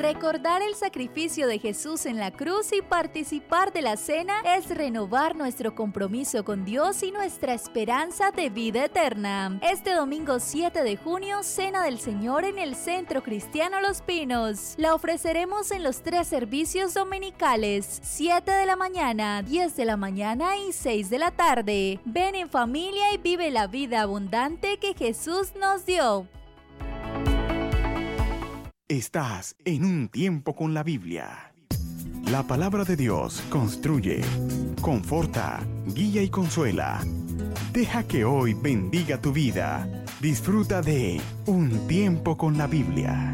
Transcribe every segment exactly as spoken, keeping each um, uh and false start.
Recordar el sacrificio de Jesús en la cruz y participar de la cena es renovar nuestro compromiso con Dios y nuestra esperanza de vida eterna. Este domingo siete de junio, Cena del Señor en el Centro Cristiano Los Pinos. La ofreceremos en los tres servicios dominicales, siete de la mañana, diez de la mañana y seis de la tarde. Ven en familia y vive la vida abundante que Jesús nos dio. Estás en un tiempo con la Biblia. La palabra de Dios construye, conforta, guía y consuela. Deja que hoy bendiga tu vida. Disfruta de Un Tiempo con la Biblia.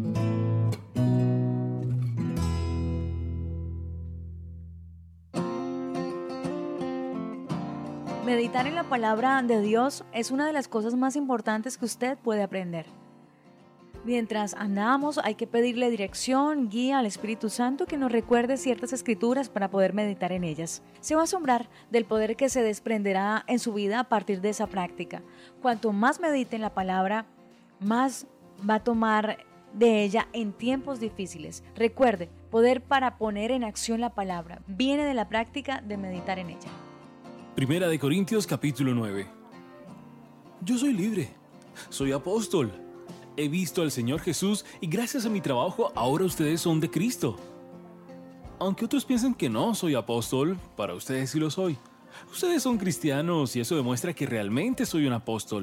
Meditar en la palabra de Dios es una de las cosas más importantes que usted puede aprender. Mientras andamos, hay que pedirle dirección, guía al Espíritu Santo que nos recuerde ciertas escrituras para poder meditar en ellas. Se va a asombrar del poder que se desprenderá en su vida a partir de esa práctica. Cuanto más medite en la palabra, más va a tomar de ella en tiempos difíciles. Recuerde, poder para poner en acción la palabra viene de la práctica de meditar en ella. Primera de Corintios capítulo nueve. Yo soy libre, soy apóstol. He visto al Señor Jesús y gracias a mi trabajo ahora ustedes son de Cristo. Aunque otros piensen que no soy apóstol, para ustedes sí lo soy. Ustedes son cristianos y eso demuestra que realmente soy un apóstol.